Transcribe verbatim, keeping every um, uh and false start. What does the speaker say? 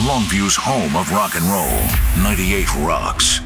Longview's home of rock and roll, ninety-eight Rocks.